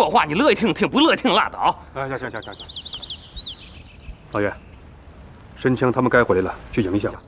说话，你乐意听听，不乐意听拉倒。 行。老岳，申枪他们该回来了，去迎一下吧。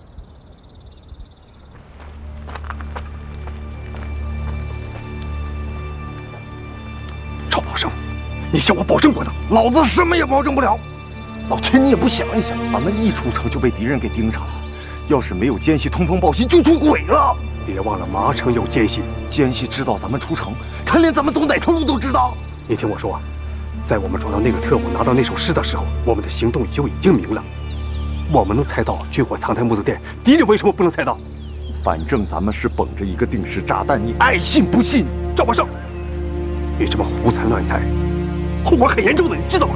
赵宝生，你向我保证过的， 老子什么也保证不了。老天，你也不想一想，俺们一出城就被敌人给盯上了，要是没有奸细通风报信，就出轨了。 别忘了麻城有奸细， 奸细知道咱们出城，他连咱们走哪条路都知道。 你听我说，在我们抓到那个特务，拿到那首诗的时候，我们的行动就已经明了。我们能猜到军火藏在木子店，敌人为什么不能猜到？ 反正咱们是绷着一个定时炸弹，你爱信不信。 赵宝胜，你这么胡猜乱猜，后果很严重的，你知道吗？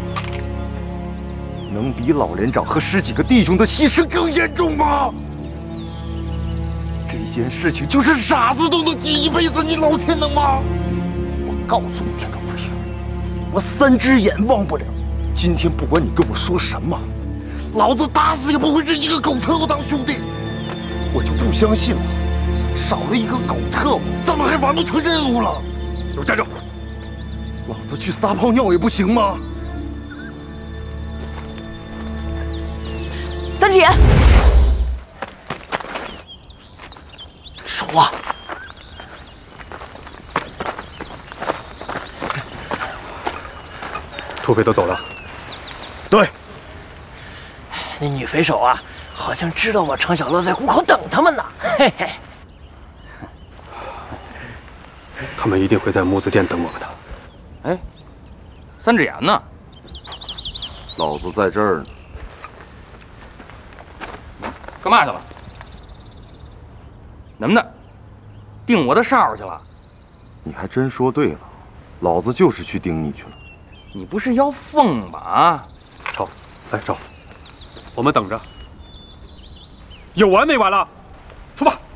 能比老连长和10几个弟兄的牺牲更严重吗？这件事情就是傻子都能记一辈子，你老天能吗？我告诉你，田壮飞，我3只眼忘不了。今天不管你跟我说什么，老子打死也不会认一个狗特务当兄弟。我就不相信了，少了一个狗特务，咱们还完不成任务了？ 给我站住！ 老子去撒泡尿也不行吗？ 3只眼， 说话。 土匪都走了。 对。 那女匪首啊，好像知道我程小乐在谷口等他们呢。嘿嘿。 他们一定会在木子店等我们的。 哎，3只眼呢？ 老子在这儿呢。 干嘛去了？能不能盯我的哨去了？ 你还真说对了，老子就是去盯你去了。 你不是要疯吧？啊！ 赵，来赵，我们等着。有完没完了？出发！